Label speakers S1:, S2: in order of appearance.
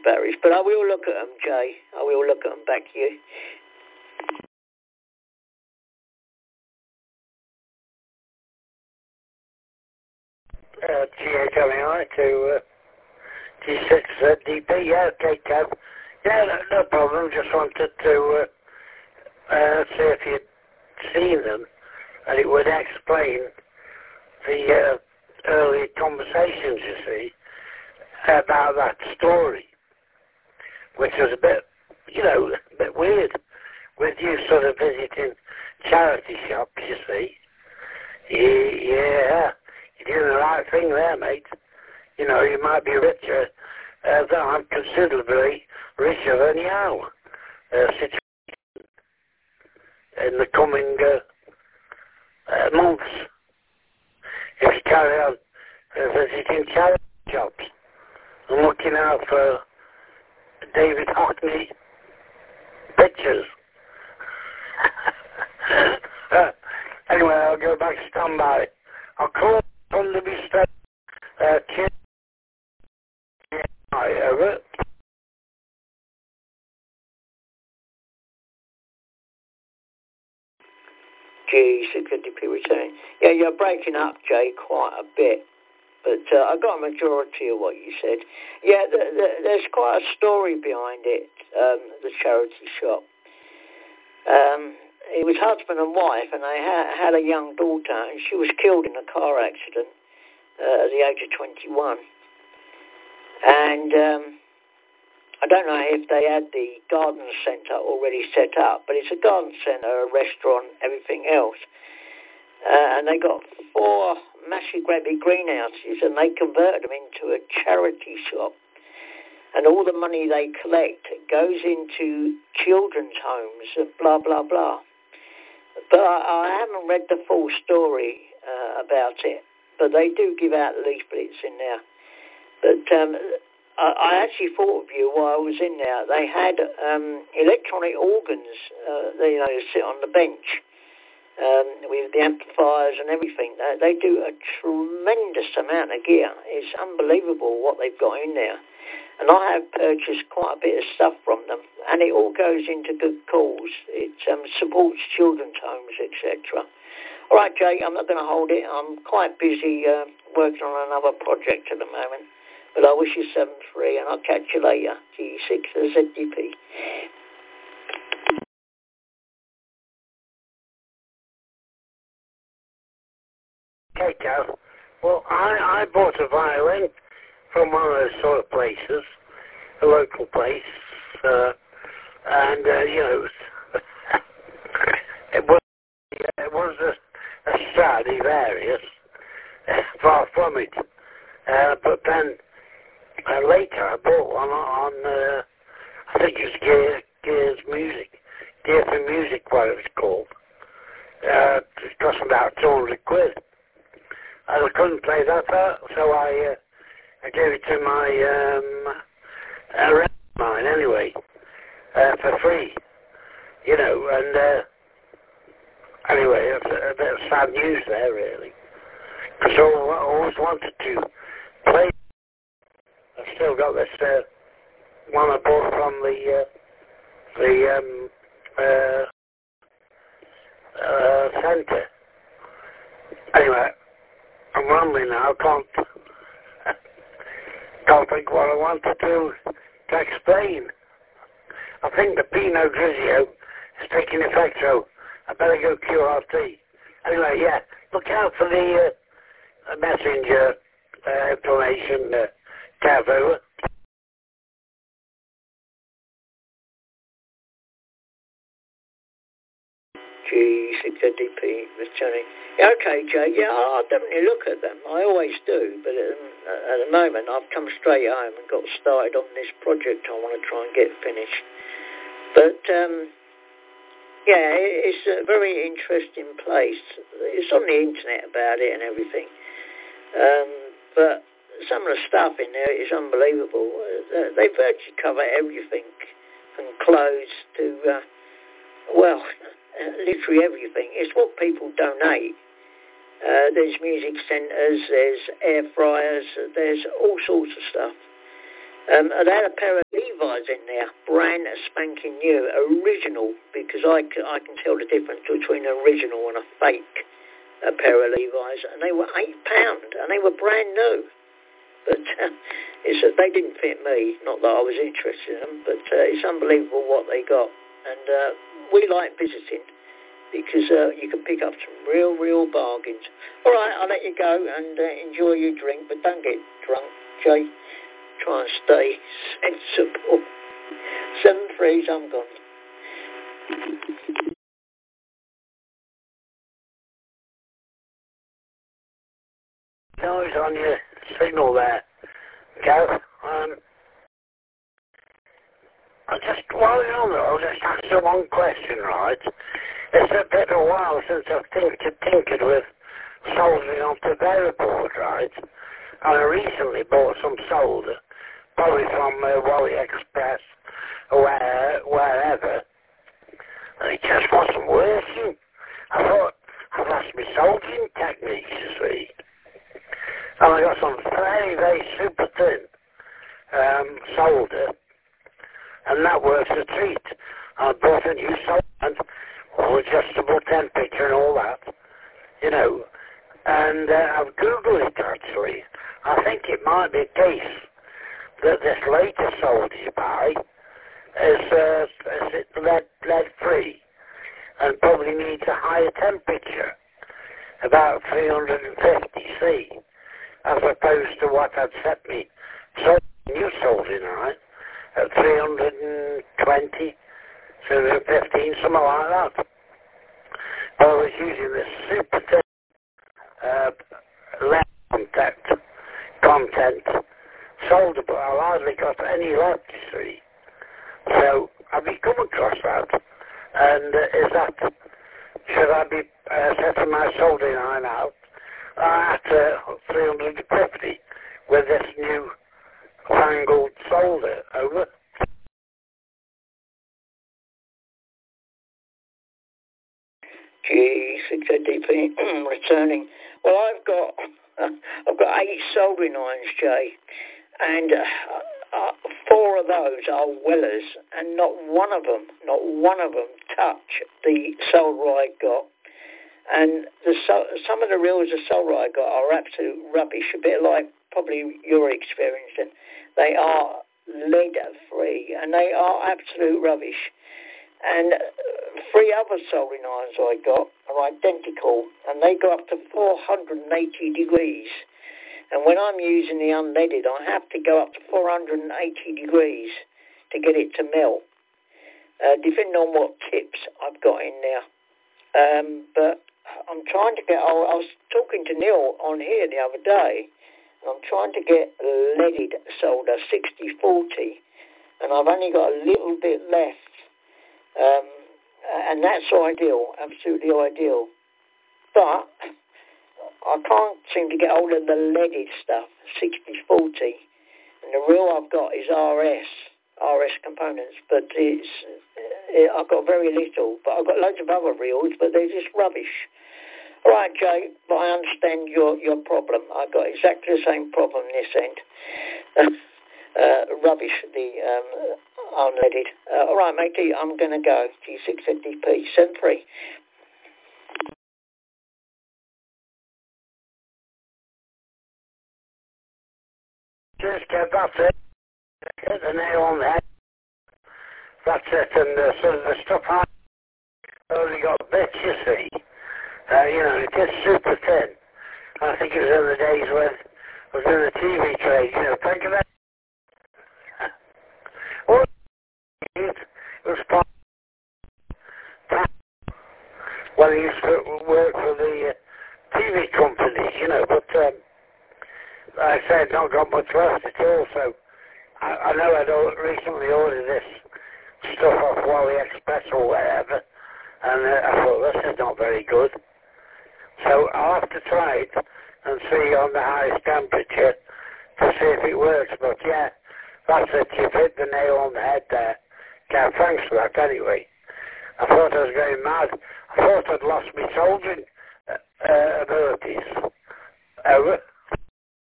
S1: batteries. But I will look at them, Jay. I will look at them. Back to you.
S2: GHMI to G6DP. Yeah, okay, Kev. Yeah, no problem. Just wanted to see if you'd seen them, and it would explain the early conversations, you see, about that story, which was a bit, a bit weird, with you sort of visiting charity shops, you see. Yeah, you're doing the right thing there, mate. You might be richer, I'm considerably richer than you in the coming months, if you carry on visiting charity shops and looking out for David Hockney pictures. Anyway, I'll go back to standby. I'll call on the mistake. Over.
S1: G6DP returning. Yeah, you're breaking up, Jay, quite a bit. But I got a majority of what you said. Yeah, there's quite a story behind it, the charity shop. It was husband and wife, and they had a young daughter, and she was killed in a car accident at the age of 21. And I don't know if they had the garden centre already set up, but it's a garden centre, a restaurant, everything else. And they got 4 massive great big greenhouses, and they converted them into a charity shop. And all the money they collect goes into children's homes and blah, blah, blah. But I haven't read the full story about it, but they do give out leaflets in there. But I actually thought of you while I was in there. They had electronic organs, they sit on the bench with the amplifiers and everything. They do a tremendous amount of gear. It's unbelievable what they've got in there. And I have purchased quite a bit of stuff from them, and it all goes into good cause. It supports children's homes, etc. All right, Jay, I'm not going to hold it. I'm quite busy working on another project at the moment. But I wish you 7-3, and I'll catch you later. G6ZDP.
S2: Okay, Cal. Well, I bought a violin from one of those sort of places, a local place, and it was a Stradivarius, far from it. But then later I bought one on I think it was Gears Music, Gear for Music, what it was called. It cost about 200 quid. And I couldn't play that out, so I gave it to my mine anyway, for free, and anyway, it's a bit of sad news there, really, because I always wanted to play. I've still got this one I bought from the centre. Anyway, I'm rambling now. Can't think what I want to explain. I think the Pinot Grigio is taking effect, so I better go QRT. Anyway, yeah, look out for the messenger information, Cav.
S1: G6DP returning. Yeah, okay, Jay. Yeah, I'll definitely look at them. I always do, but at the moment I've come straight home and got started on this project I want to try and get finished. But yeah, it's a very interesting place. It's on the internet about it and everything. But some of the stuff in there is unbelievable. They virtually cover everything, from clothes to literally everything. It's what people donate. There's music centres, there's air fryers, there's all sorts of stuff. They had a pair of Levi's in there, brand spanking new, original, because I can tell the difference between an original and a fake pair of Levi's, and they were £8, and they were brand new. But they didn't fit me, not that I was interested in them, but it's unbelievable what they got. And we like visiting because you can pick up some real bargains. All right, I'll let you go and enjoy your drink, but don't get drunk, Jay. Try and stay sensible. 7-3s, I'm gone.
S2: Noise on your signal there, Gav. While you're on there, I'll just ask you one question, right? It's a bit of a while since I've tinkered with soldering onto variboard, right? And I recently bought some solder, probably from Wally Express or wherever, and it just wasn't working. I thought, I've lost my soldering techniques, you see. And I got some very super thin solder, and that works a treat. I bought a new solder, and adjustable temperature and all that, you know. And I've Googled it, actually. I think it might be a case that this latest solder you buy is lead-free and probably needs a higher temperature, about 350 C, as opposed to what I'd set me new soldering, right, at 320, 315, something like that. But I was using this super thin lead content solder, but I hardly got any lead, you see. So have you come across that? And should I be setting my soldering iron out at 350 with this new fangled solder? Over.
S1: G6DP returning. Well, I've got 8 soldering irons, Jay, and 4 of those are Wellers, and not one of them touch the solder I got. And some of the reels of solder I got are absolute rubbish, a bit like probably you're experiencing. They are lead-free, and they are absolute rubbish. And 3 other soldering irons I got are identical, and they go up to 480 degrees. And when I'm using the unleaded, I have to go up to 480 degrees to get it to melt, depending on what tips I've got in there. But I'm trying to get, I was talking to Neil on here the other day, and I'm trying to get leaded solder 60-40, and I've only got a little bit left. And that's ideal, absolutely ideal. But I can't seem to get hold of the leaded stuff, 60-40. And the reel I've got is RS components, but I've got very little. But I've got loads of other reels, but they're just rubbish. All right, Jay, but I understand your problem. I've got exactly the same problem this end. Rubbish, the unleaded. All right, matey, I'm going to go. G6DP, 7-3.
S2: Just that's it. Hit the nail on the head. That's it. And so the stuff I only got bits, you see. It is super thin. I think it was in the days when I was in the TV trade, think of that. Well, it was part when I used to work for the TV companies, but like I said, not got much left at all, so I know I'd recently ordered this stuff off Wally Express or wherever, and I thought, this is not very good. So I'll have to try it and see on the highest temperature to see if it works, but yeah, that's it, you've hit the nail on the head there. Gav, thanks for that anyway. I thought I was going mad. I thought I'd lost my soldering abilities. Over.